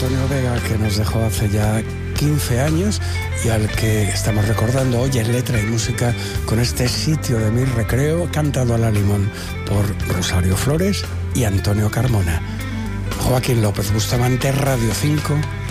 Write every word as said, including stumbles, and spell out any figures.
Antonio Vega, que nos dejó hace ya quince años y al que estamos recordando hoy en letra y música con este Sitio de mi recreo, cantado a la limón por Rosario Flores y Antonio Carmona. Joaquín López Bustamante, Radio cinco,